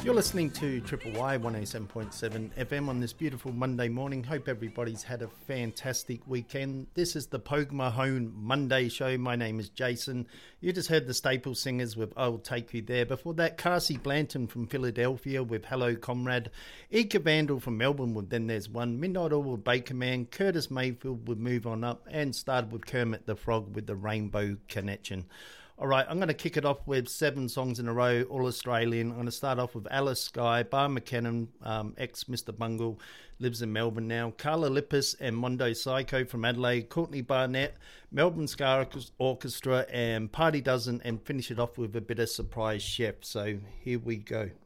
You're listening to Triple Y 107.7 FM on this beautiful Monday morning. Hope everybody's had a fantastic weekend. This is the Pogue Mahone Monday show. My name is Jason. You just heard the Staple Singers with I'll Take You There. Before that, Carsey Blanton from Philadelphia with Hello Comrade. Ika Vandal from Melbourne with Then There's One. Midnight Oil with Baker Man. Curtis Mayfield with Move On Up. And started with Kermit the Frog with the Rainbow Connection. All right, I'm going to kick it off with 7 songs in a row, all Australian. I'm going to start off with Alice Skye, Bar McKinnon, ex-Mr. Bungle, lives in Melbourne now. Carla Lippis and Mondo Psycho from Adelaide. Courtney Barnett, Melbourne Ska Orchestra, and Party Dozen, and finish it off with a bit of Surprise Chef. So here we go.